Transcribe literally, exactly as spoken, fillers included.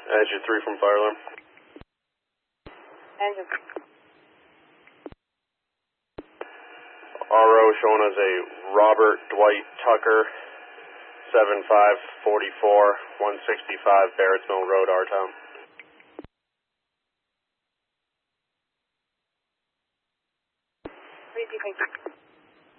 Engine three from fire alarm. Engine. R O showing as a Robert Dwight Tucker, seven five four four, one sixty-five Barretts Mill Road, R-Town. Three, two, thank you.